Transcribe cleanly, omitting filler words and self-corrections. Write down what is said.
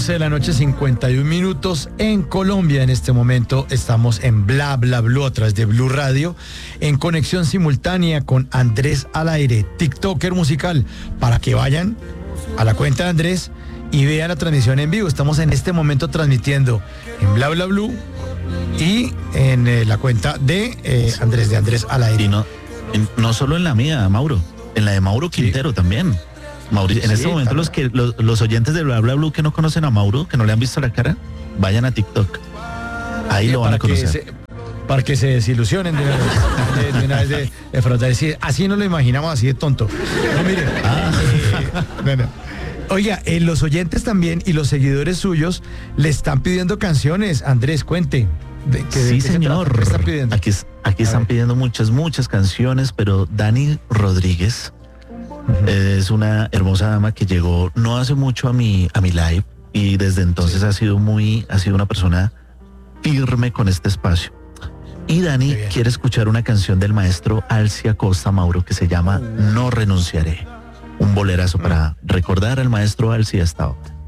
12 de la noche, 51 minutos en Colombia. En este momento estamos en Bla Bla Blue a través de Blue Radio, en conexión simultánea con Andrés al aire, TikToker musical, para que vayan a la cuenta de Andrés y vean la transmisión en vivo. Estamos en este momento transmitiendo en Bla Bla Blue y en la cuenta de Andrés al aire. Y no solo en la mía, Mauro, en la de Mauro Quintero también. Mauricio, en este momento los oyentes de Bla Bla Blue que no conocen a Mauro, que no le han visto la cara, vayan a TikTok. Ahí lo van a conocer. Para que se desilusionen de una vez de frontal. Así no lo imaginamos, así de tonto. No, mire. Oiga, los oyentes también y los seguidores suyos le están pidiendo canciones. Andrés, cuente. Sí, señor. ¿Qué están pidiendo? Aquí están pidiendo muchas canciones, pero Dani Rodríguez es una hermosa dama que llegó no hace mucho a mi live y desde entonces ha sido una persona firme con este espacio. Y Dani quiere escuchar una canción del maestro Alci Acosta, Mauro, que se llama No Renunciaré. Un bolerazo para recordar al maestro Alci hasta ahora.